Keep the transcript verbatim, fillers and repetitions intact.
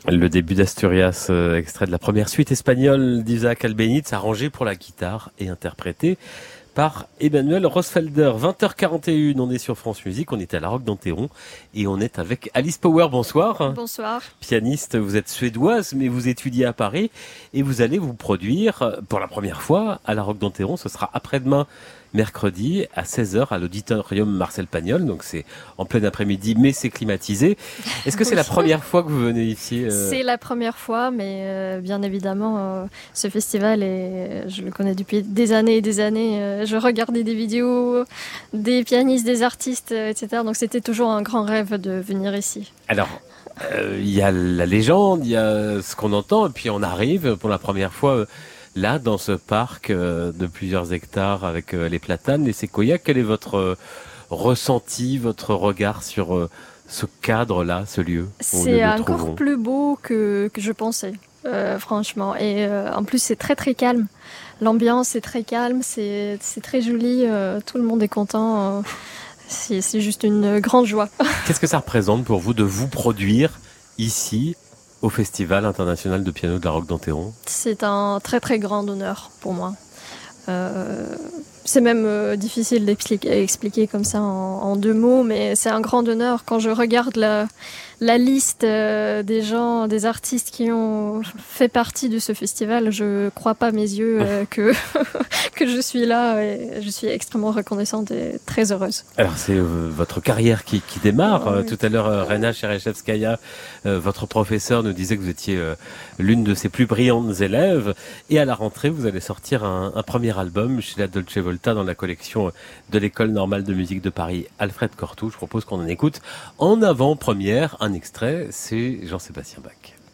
Le début d'Asturias, euh, extrait de la première suite espagnole d'Isaac Albéniz, arrangé pour la guitare et interprété par Emmanuel Rosfelder. vingt heures quarante et une, on est sur France Musique, on est à la Roque d'Enterron et on est avec Alice Power. Bonsoir. Bonsoir. Pianiste, vous êtes suédoise mais vous étudiez à Paris et vous allez vous produire pour la première fois à la Roque d'Enterron. Ce sera après-demain, mercredi à seize heures à l'auditorium Marcel Pagnol. Donc c'est en plein après-midi mais c'est climatisé. Est-ce que c'est la première fois que vous venez ici euh... C'est la première fois, mais euh, bien évidemment euh, ce festival, est, je le connais depuis des années et des années. Euh, je regardais des vidéos des pianistes, des artistes, euh, et cetera. Donc c'était toujours un grand rêve de venir ici. Alors, il euh, y a la légende, il y a ce qu'on entend, et puis on arrive pour la première fois euh, là dans ce parc euh, de plusieurs hectares avec euh, les platanes, les séquoias. Quel est votre euh, ressenti, votre regard sur euh, ce cadre-là, ce lieu? C'est encore plus beau que, que je pensais, euh, franchement. Et euh, en plus, c'est très très calme. L'ambiance est très calme, c'est, c'est très joli, euh, tout le monde est content. Euh, c'est, c'est juste une grande joie. Qu'est-ce que ça représente pour vous de vous produire ici au Festival international de piano de la Roque d'Enterron? C'est un très très grand honneur pour moi. Euh, c'est même euh, difficile d'expliquer comme ça en, en deux mots, mais c'est un grand honneur. Quand je regarde la, la liste euh, des gens, des artistes qui ont fait partie de ce festival, je crois pas mes yeux euh, que, que je suis là et je suis extrêmement reconnaissante et très heureuse. Alors c'est euh, votre carrière qui, qui démarre. Oh, euh, oui. Tout à l'heure, euh, Rena Cherechevskaya, euh, votre professeur, nous disait que vous étiez euh, l'une de ses plus brillantes élèves. Et à la rentrée, vous allez sortir un, un premier album chez la Dolce Volta dans la collection de l'École normale de musique de Paris, Alfred Cortot. Je propose qu'on en écoute en avant-première un extrait, c'est Jean-Sébastien Bach.